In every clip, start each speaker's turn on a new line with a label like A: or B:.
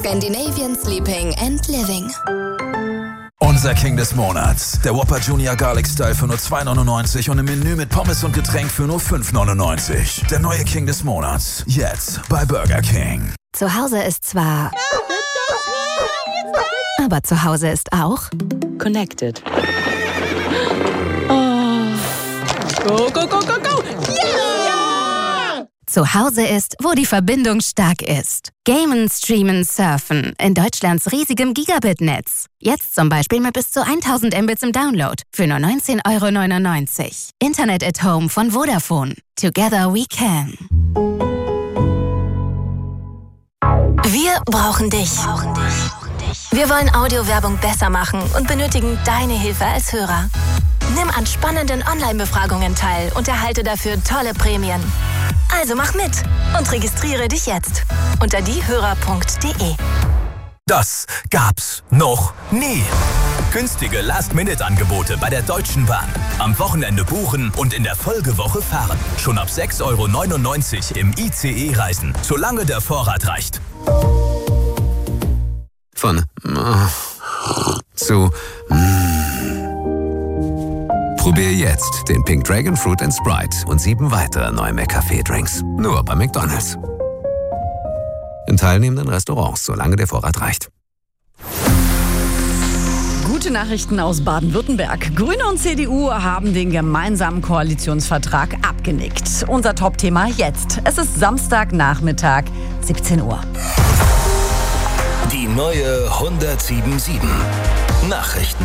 A: Scandinavian Sleeping and Living.
B: Unser King des Monats. Der Whopper Junior Garlic Style für nur $2,99 und im Menü mit Pommes und Getränk für nur $5,99. Der neue King des Monats. Jetzt bei Burger King.
A: Zu Hause ist zwar... Aber zu Hause ist auch...
C: Connected.
D: Go, go, go, go, go!
A: Yeah! Zu Hause ist, wo die Verbindung stark ist. Gamen, streamen, surfen. In Deutschlands riesigem Gigabit-Netz. Jetzt zum Beispiel mit bis zu 1000 Mbits im Download. Für nur €19,99. Internet at Home von Vodafone. Together we can.
E: Wir brauchen dich. Wir wollen Audiowerbung besser machen und benötigen deine Hilfe als Hörer. Nimm an spannenden Online-Befragungen teil und erhalte dafür tolle Prämien. Also mach mit und registriere dich jetzt unter diehörer.de.
F: Das gab's noch nie. Günstige Last-Minute-Angebote bei der Deutschen Bahn. Am Wochenende buchen und in der Folgewoche fahren. Schon ab €6,99 im ICE reisen, solange der Vorrat reicht.
G: Von zu Probier jetzt den Pink Dragon Fruit & Sprite und 7 weitere neue McCafé-Drinks. Nur bei McDonald's. In teilnehmenden Restaurants, solange der Vorrat reicht.
D: Gute Nachrichten aus Baden-Württemberg. Grüne und CDU haben den gemeinsamen Koalitionsvertrag abgenickt. Unser Top-Thema jetzt. Es ist Samstagnachmittag, 17 Uhr.
F: Die neue 107.7 Nachrichten.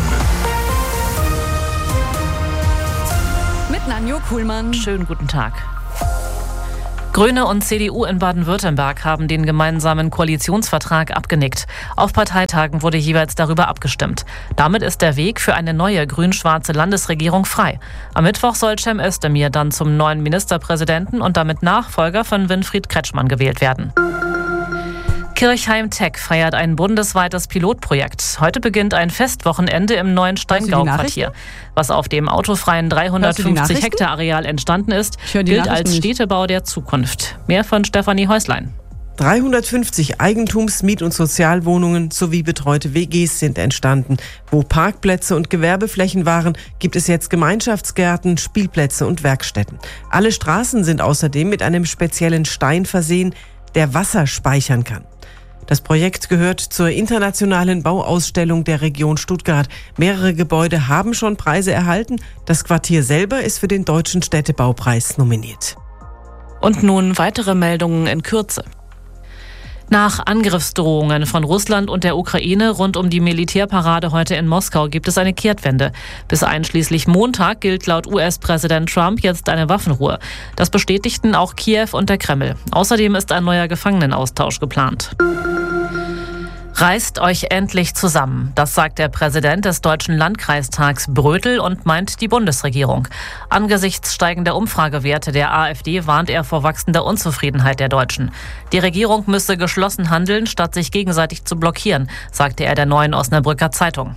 D: Mit Nanjo Kuhlmann.
H: Schönen guten Tag. Grüne und CDU in Baden-Württemberg haben den gemeinsamen Koalitionsvertrag abgenickt. Auf Parteitagen wurde jeweils darüber abgestimmt. Damit ist der Weg für eine neue grün-schwarze Landesregierung frei. Am Mittwoch soll Cem Özdemir dann zum neuen Ministerpräsidenten und damit Nachfolger von Winfried Kretschmann gewählt werden. Kirchheim Tech feiert ein bundesweites Pilotprojekt. Heute beginnt ein Festwochenende im neuen Steingau-Quartier. Was auf dem autofreien 350 Hektar Areal entstanden ist, gilt als Städtebau der Zukunft. Mehr von Stefanie Häuslein.
I: 350 Eigentums-, Miet- und Sozialwohnungen sowie betreute WGs sind entstanden. Wo Parkplätze und Gewerbeflächen waren, gibt es jetzt Gemeinschaftsgärten, Spielplätze und Werkstätten. Alle Straßen sind außerdem mit einem speziellen Stein versehen, der Wasser speichern kann. Das Projekt gehört zur internationalen Bauausstellung der Region Stuttgart. Mehrere Gebäude haben schon Preise erhalten. Das Quartier selber ist für den Deutschen Städtebaupreis nominiert.
H: Und nun weitere Meldungen in Kürze. Nach Angriffsdrohungen von Russland und der Ukraine rund um die Militärparade heute in Moskau gibt es eine Kehrtwende. Bis einschließlich Montag gilt laut US-Präsident Trump jetzt eine Waffenruhe. Das bestätigten auch Kiew und der Kreml. Außerdem ist ein neuer Gefangenenaustausch geplant. Reißt euch endlich zusammen. Das sagt der Präsident des Deutschen Landkreistags Brötel und meint die Bundesregierung. Angesichts steigender Umfragewerte der AfD warnt er vor wachsender Unzufriedenheit der Deutschen. Die Regierung müsse geschlossen handeln, statt sich gegenseitig zu blockieren, sagte er der Neuen Osnabrücker Zeitung.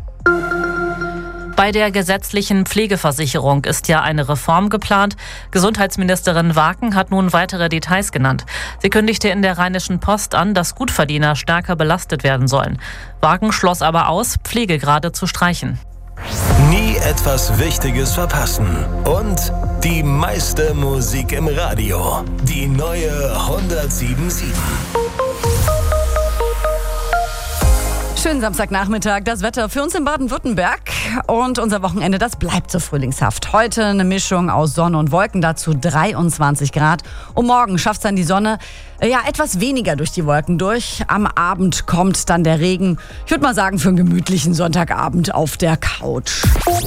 H: Bei der gesetzlichen Pflegeversicherung ist ja eine Reform geplant. Gesundheitsministerin Waken hat nun weitere Details genannt. Sie kündigte in der Rheinischen Post an, dass Gutverdiener stärker belastet werden sollen. Waken schloss aber aus, Pflegegrade zu streichen.
F: Nie etwas Wichtiges verpassen. Und die meiste Musik im Radio. Die neue 107.7.
D: Schönen Samstagnachmittag, das Wetter für uns in Baden-Württemberg und unser Wochenende, das bleibt so frühlingshaft. Heute eine Mischung aus Sonne und Wolken, dazu 23 Grad. Und morgen schafft es dann die Sonne etwas weniger durch die Wolken durch. Am Abend kommt dann der Regen. Ich würde mal sagen, für einen gemütlichen Sonntagabend auf der Couch.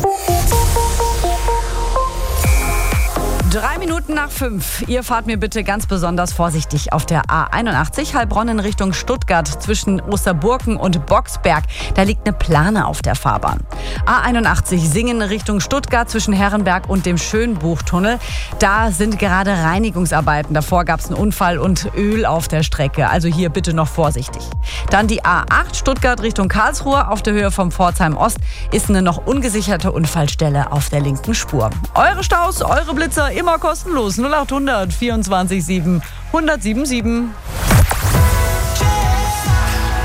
D: 5:03. Ihr fahrt mir bitte ganz besonders vorsichtig auf der A81 Heilbronn in Richtung Stuttgart zwischen Osterburken und Boxberg. Da liegt eine Plane auf der Fahrbahn. A81 Singen Richtung Stuttgart zwischen Herrenberg und dem Schönbuchtunnel. Da sind gerade Reinigungsarbeiten. Davor gab es einen Unfall und Öl auf der Strecke. Also hier bitte noch vorsichtig. Dann die A8 Stuttgart Richtung Karlsruhe. Auf der Höhe vom Pforzheim Ost ist eine noch ungesicherte Unfallstelle auf der linken Spur. Eure Staus, eure Blitzer, immer kostenlos. 0800 24 7 1077.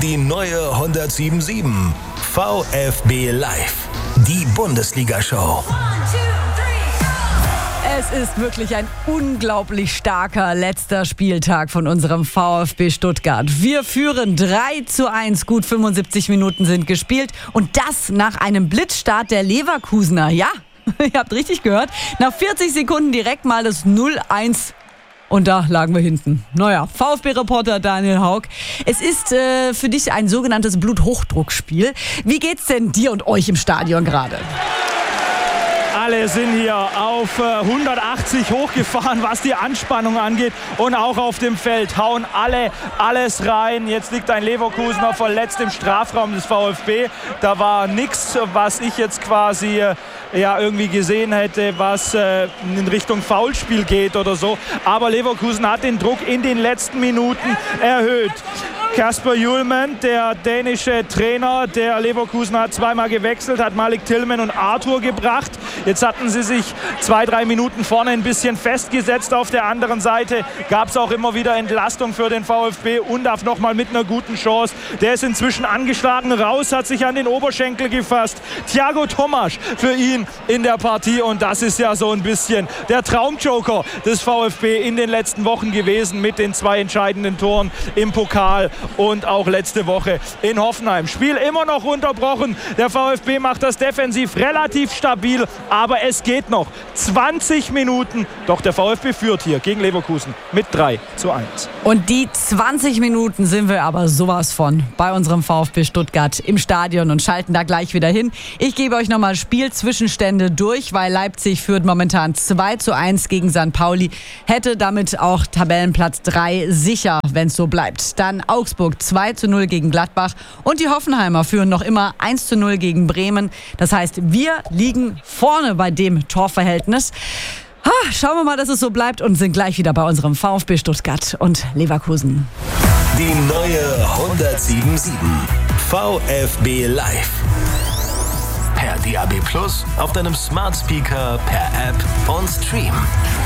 F: Die neue 107.7 VfB Live. Die Bundesliga-Show.
D: Es ist wirklich ein unglaublich starker letzter Spieltag von unserem VfB Stuttgart. Wir führen 3:1, gut 75 Minuten sind gespielt und das nach einem Blitzstart der Leverkusener. Ja, ihr habt richtig gehört, nach 40 Sekunden direkt mal das 0:1. Und da lagen wir hinten. Naja, VfB-Reporter Daniel Haug. Es ist für dich ein sogenanntes Bluthochdruckspiel. Wie geht's denn dir und euch im Stadion gerade?
C: Alle sind hier auf 180 hochgefahren, was die Anspannung angeht, und auch auf dem Feld hauen alles rein. Jetzt liegt ein Leverkusener verletzt im Strafraum des VfB. Da war nichts, was ich jetzt quasi irgendwie gesehen hätte, was in Richtung Foulspiel geht oder so. Aber Leverkusen hat den Druck in den letzten Minuten erhöht. Kasper Hjulmand, der dänische Trainer der Leverkusen, hat zweimal gewechselt, hat Malik Tillman und Arthur gebracht. Jetzt hatten sie sich 2-3 Minuten vorne ein bisschen festgesetzt. Auf der anderen Seite gab es auch immer wieder Entlastung für den VfB. Undav nochmal mit einer guten Chance. Der ist inzwischen angeschlagen raus, hat sich an den Oberschenkel gefasst. Thiago Tomasch für ihn in der Partie, und das ist ja so ein bisschen der Traumjoker des VfB in den letzten Wochen gewesen mit den 2 entscheidenden Toren im Pokal und auch letzte Woche in Hoffenheim. Spiel immer noch unterbrochen. Der VfB macht das defensiv relativ stabil, aber es geht noch 20 Minuten. Doch der VfB führt hier gegen Leverkusen mit 3:1.
D: Und die 20 Minuten sind wir aber sowas von bei unserem VfB Stuttgart im Stadion und schalten da gleich wieder hin. Ich gebe euch nochmal Spielzwischenstände durch, weil Leipzig führt momentan 2:1 gegen St. Pauli. Hätte damit auch Tabellenplatz 3 sicher, wenn es so bleibt. Dann Augsburg 2:0 gegen Gladbach und die Hoffenheimer führen noch immer 1:0 gegen Bremen. Das heißt, wir liegen vorne bei dem Torverhältnis. Schauen wir mal, dass es so bleibt, und sind gleich wieder bei unserem VfB Stuttgart und Leverkusen.
F: Die neue 107.7 VfB Live. Per DAB+, auf deinem Smart Speaker, per App und Stream.